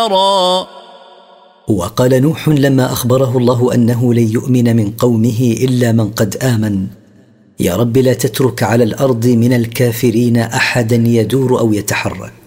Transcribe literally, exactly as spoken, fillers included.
وقال نوح لما أخبره الله أنه لن يؤمن من قومه إلا من قد آمن: يا رب لا تترك على الأرض من الكافرين أحدا يدور أو يتحرك.